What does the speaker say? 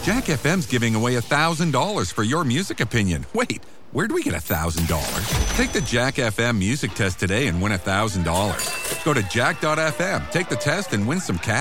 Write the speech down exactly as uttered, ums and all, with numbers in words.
Jack F M's giving away one thousand dollars for your music opinion. Wait, where'd we get one thousand dollars? Take the Jack F M music test today and win one thousand dollars. Go to jack dot f m, take the test, and win some cash.